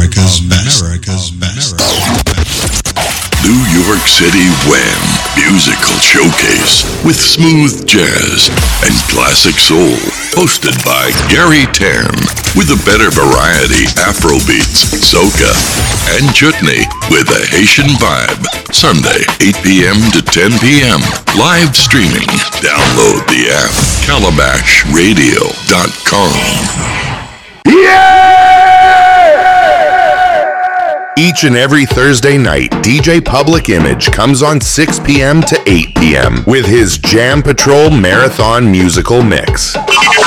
America's best. New York City Wham! Musical Showcase with smooth jazz and classic soul. Hosted by Gary Tan with a better variety Afrobeats, soca, and chutney with a Haitian vibe. Sunday, 8 p.m. to 10 p.m. Live streaming. Download the app, calabashradio.com. Each and every Thursday night, DJ Public Image comes on 6 p.m. to 8 p.m. with his Jam Patrol Marathon Musical Mix.